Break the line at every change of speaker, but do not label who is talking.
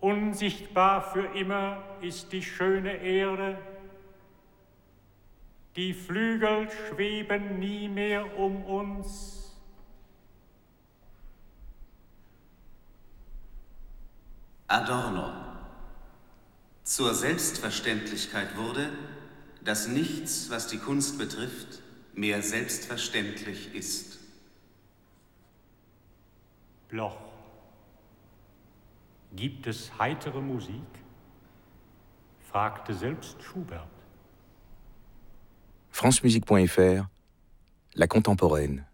Unsichtbar für immer ist die schöne Erde. Die Flügel schweben nie mehr um uns.
Adorno. Zur Selbstverständlichkeit wurde, dass nichts, was die Kunst betrifft, mehr selbstverständlich ist.
Bloch. Gibt es heitere Musik? Fragte selbst Schubert.
francemusique.fr, la contemporaine.